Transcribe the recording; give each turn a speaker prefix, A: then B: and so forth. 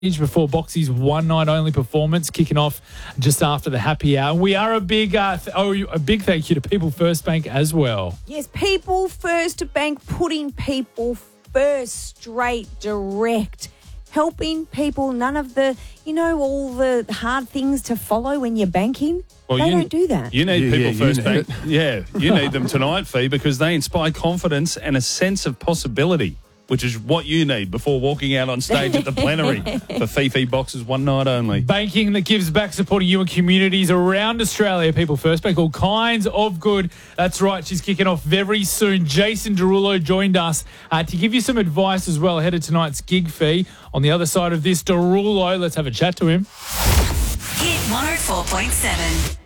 A: before Boxy's one night only performance kicking off just after the happy hour. We are a big thank you to People First Bank as well.
B: Yes, People First Bank, putting people first, straight, direct, helping people. None of the, all the hard things to follow when you're banking. Well, they don't do that.
C: You need People First Bank. Yeah, you need them tonight, Fee, because they inspire confidence and a sense of possibility, which is what you need before walking out on stage at the plenary for Fifi Boxes one night only.
A: Banking that gives back, supporting you and communities around Australia. People First Bank, all kinds of good. That's right, she's kicking off very soon. Jason Derulo joined us to give you some advice as well ahead of tonight's gig, Fee. On the other side of this, Derulo, let's have a chat to him.
D: Hit 104.7.